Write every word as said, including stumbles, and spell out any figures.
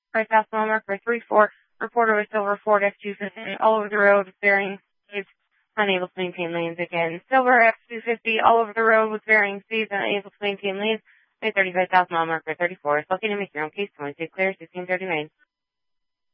Price half mile marker three four. Reporter with silver Ford F two fifty all over the road with varying speeds, unable to maintain lanes again. Silver F two fifty all over the road with varying speeds, unable to maintain lanes. thirty-five thousand mile marker thirty-four. Looking to make your own case. twenty-two clear, sixteen thirty-nine.